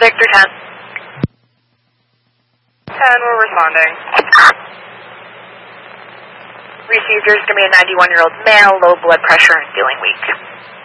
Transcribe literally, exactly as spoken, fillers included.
Victor ten. ten, we're responding. Received, there's going to be a ninety-one-year-old male, low blood pressure and feeling weak.